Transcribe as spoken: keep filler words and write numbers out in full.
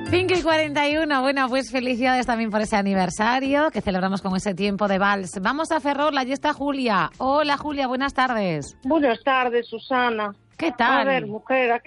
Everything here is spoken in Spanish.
cinco y cuarenta y uno, bueno, pues felicidades también por ese aniversario que celebramos con ese tiempo de vals. Vamos a Ferrol, allí está Julia. Hola Julia, buenas tardes. Buenas tardes, Susana. ¿Qué tal? A ver, mujer,